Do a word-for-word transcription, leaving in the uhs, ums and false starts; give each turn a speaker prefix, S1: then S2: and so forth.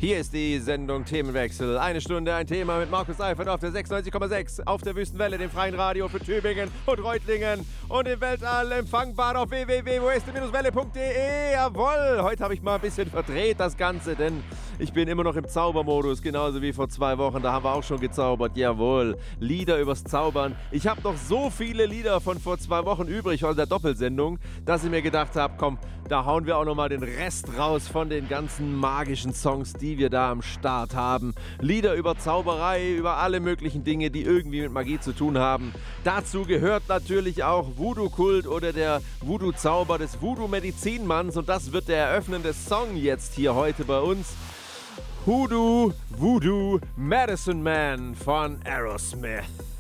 S1: Hier ist die Sendung Themenwechsel. Eine Stunde, ein Thema mit Markus Seifert auf der sechsundneunzig Komma sechs, auf der Wüstenwelle, dem freien Radio für Tübingen und Reutlingen und im Weltall empfangbar auf w w w punkt weste welle punkt de. Jawohl, heute habe ich mal ein bisschen verdreht das Ganze, denn ich bin immer noch im Zaubermodus, genauso wie vor zwei Wochen. Da haben wir auch schon gezaubert, jawohl. Lieder übers Zaubern. Ich habe noch so viele Lieder von vor zwei Wochen übrig von der Doppelsendung, dass ich mir gedacht habe, komm, da hauen wir auch nochmal den Rest raus von den ganzen magischen Songs, die wir da am Start haben. Lieder über Zauberei, über alle möglichen Dinge, die irgendwie mit Magie zu tun haben. Dazu gehört natürlich auch Voodoo-Kult oder der Voodoo-Zauber des Voodoo-Medizinmanns. Und das wird der eröffnende Song jetzt hier heute bei uns. Hoodoo Voodoo Medicine Man von Aerosmith.